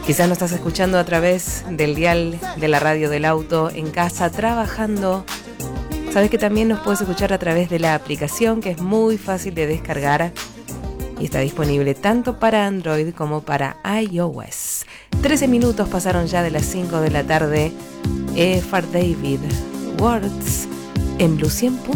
Quizás nos estás escuchando a través del dial de la radio del auto, en casa, trabajando. Sabes que también nos puedes escuchar a través de la aplicación, que es muy fácil de descargar y está disponible tanto para Android como para iOS. 13 minutos pasaron ya de las 5 de la tarde. Far David Words en Blue 100.